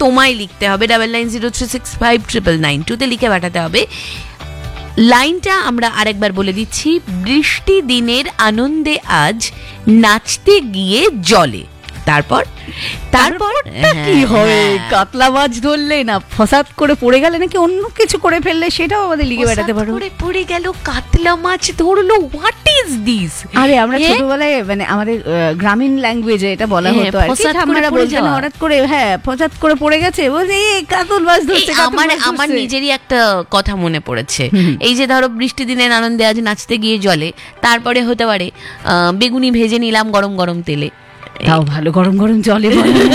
তোমায় লিখতে হবে 9903659992 লিখে পাঠাতে হবে। লাইনটা আমরা আরেকবার বলে দিচ্ছি, বৃষ্টি দিনের আনন্দে আজ নাচতে গিয়ে জলে। তারপর কি হবে? কাতলা মাছ ধরলে না ফসাদ করে পড়ে গেলে নাকি অন্য কিছু করে ফেললে সেটাও আমাদের লিখে পাঠাতে পারো। পড়ে গেল, কাতলা মাছ ধরলো, হোয়াট ইজ দিস? আরে আমরা ছোটবেলায় মানে আমাদের গ্রামীণ ল্যাঙ্গুয়েজে এটা বলা হতো আর কি, আমরা বলতাম হঠাৎ করে ফসাদ করে পড়ে গেছে, বলছে এই কাতল মাছ ধরছে। আমার নিজেরই একটা কথা মনে পড়েছে, এই যে ধরো বৃষ্টি দিনের আনন্দে আজ নাচতে গিয়ে জলে, তারপরে হতে পারে বেগুনি ভেজে নিলাম গরম গরম তেলে। তাও ভালো, গরম গরম জলে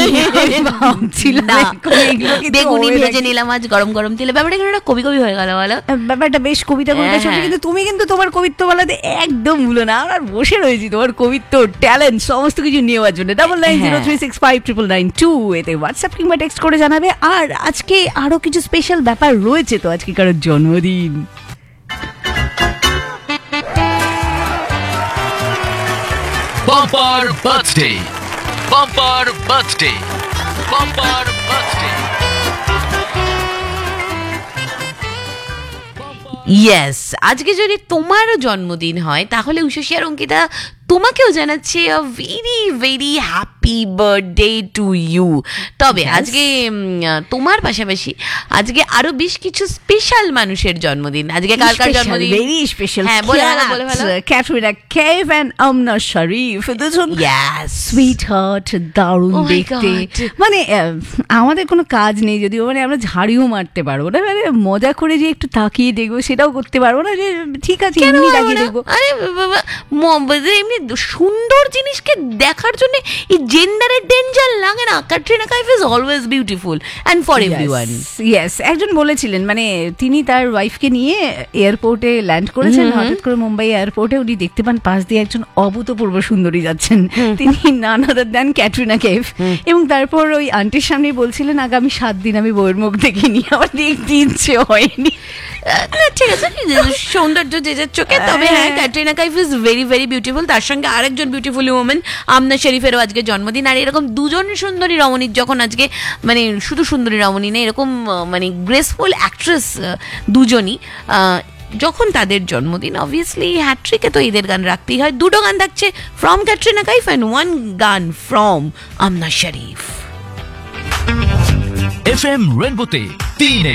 বেগুনি ভেজে নিলাম আজ গরম গরম তেলে। ব্যাপারটা একটা কবি হয়ে গেল, বলো? ব্যাপারটা বেশ কবিতা কবিতা সত্যি। কিন্তু তুমি কিন্তু তোমার কবিত্ব বলাতে একদম ভুলো না, আমরা বসে রয়েছি তোমার কবিত্ব, ট্যালেন্ট সমস্ত কিছু নেওয়ার জন্য। 9903659992 এতে হোয়াটসঅ্যাপ কিংবা টেক্সট করে জানাবে। আর আজকে আরো কিছু স্পেশাল ব্যাপার রয়েছে, তো আজকে কারোর জন্মদিন। Bumper birthday, bumper birthday, bumper birthday. Yes, আজকে যদি তোমারও জন্মদিন হয় তাহলে উষসী আর অঙ্কিতা তোমাকেও জানাচ্ছে a very very happy birthday to you. তবে আজকে তোমার পাশাপাশি আজকে আরো বেশ কিছু স্পেশাল মানুষের জন্মদিন। আজকে কার কার জন্মদিন? Very special. হ্যাঁ, বলে ভালো। ক্যাটরিনা কাইফ এন্ড আমনা শরীফ, দুজন সুইট হার্ট, দারুণ দেখতে। মানে আমাদের কোনো কাজ নেই যদিও, মানে আমরা ঝাড়িও মারতে পারবো না, মানে মজা করে যে একটু তাকিয়ে দেখবো সেটাও করতে পারবো না, যে ঠিক আছে এমনি তাকিয়ে দেখবো। আরে বাবা, এমনি সুন্দর জিনিসকে দেখার জন্য এই জেন্ডারের ডেঞ্জার লাগে না। Katrina Kaif is always beautiful and for everyone. Yes, একজন বলেছিলেন মানে তিনি তার ওয়াইফকে নিয়ে এয়ারপোর্টে ল্যান্ড করেছেন, হঠাৎ করে মুম্বাই এয়ারপোর্টে উনি দেখতে পান পাশ দিয়ে একজন অভূতপূর্ব সুন্দরী যাচ্ছেন, তিনি নান আদার দ্যান ক্যাটরিনা কাইফ। এবং তারপর ওই আন্টির সামনে বলছিলেন আগামী 7 দিন আমি বউয়ের মুখ দেখিনি, আমার দেখতে ইচ্ছে হয়নি। ঠিক আছে, সৌন্দর্য যে যার চোখে। তবে হ্যাঁ, Katrina Kaif is very very beautiful. তার সঙ্গে আরেকজন বিউটিফুল ওমেন আমনা শরীফেরও আজকে জন্মদিন। আর এরকম দুজন সুন্দরী রমণীর যখন আজকে, মানে শুধু সুন্দরী রমণী নেই, এরকম মানে গ্রেসফুল অ্যাক্ট্রেস দুজনই যখন তাদের জন্মদিন, অবভিয়াসলি হ্যাট্রিকে তো ঈদের গান রাখতেই হয়। দুটো গান থাকছে from Katrina Kaif and one গান ফ্রম আমনা শরীফ। FM রেনবোতে 3